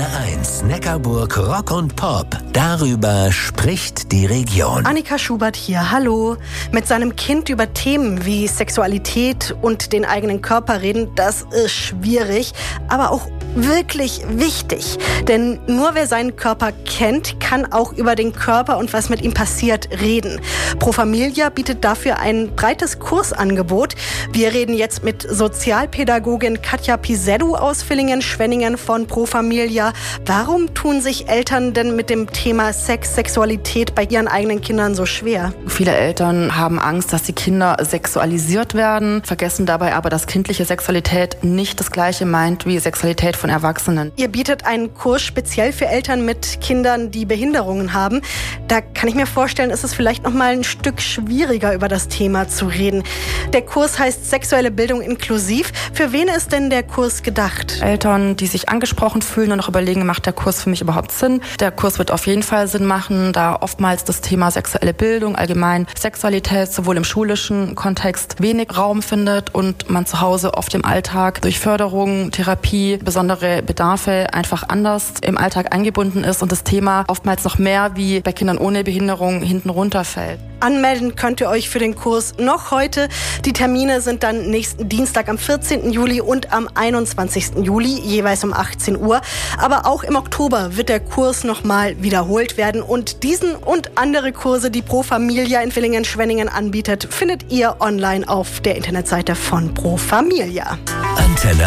HR1 Neckarburg Rock und Pop. Darüber spricht die Region. Annika Schubert hier, hallo. Mit seinem Kind über Themen wie Sexualität und den eigenen Körper reden, das ist schwierig, aber auch wirklich wichtig. Denn nur wer seinen Körper kennt, kann auch über den Körper und was mit ihm passiert reden. Pro Familia bietet dafür ein breites Kursangebot. Wir reden jetzt mit Sozialpädagogin Katja Piseddu aus Villingen-Schwenningen von Pro Familia. Warum tun sich Eltern denn mit dem Thema Sex, Sexualität bei ihren eigenen Kindern so schwer? Viele Eltern haben Angst, dass die Kinder sexualisiert werden, vergessen dabei aber, dass kindliche Sexualität nicht das Gleiche meint wie Sexualität von Erwachsenen. Ihr bietet einen Kurs speziell für Eltern mit Kindern, die Behinderungen haben. Da kann ich mir vorstellen, ist es vielleicht noch mal ein Stück schwieriger, über das Thema zu reden. Der Kurs heißt Sexuelle Bildung inklusiv. Für wen ist denn der Kurs gedacht? Eltern, die sich angesprochen fühlen und noch überlegen, macht der Kurs für mich überhaupt Sinn? Der Kurs wird auf jeden Fall Sinn machen, da oftmals das Thema sexuelle Bildung, allgemein Sexualität, sowohl im schulischen Kontext wenig Raum findet und man zu Hause oft im Alltag durch Förderung, Therapie, besondere Bedarfe einfach anders im Alltag eingebunden ist und das Thema oftmals noch mehr wie bei Kindern ohne Behinderung hinten runterfällt. Anmelden könnt ihr euch für den Kurs noch heute. Die Termine sind dann nächsten Dienstag am 14. Juli und am 21. Juli, jeweils um 18 Uhr. Aber auch im Oktober wird der Kurs nochmal wiederholt werden. Und diesen und andere Kurse, die Pro Familia in Villingen-Schwenningen anbietet, findet ihr online auf der Internetseite von Pro Familia. Antenne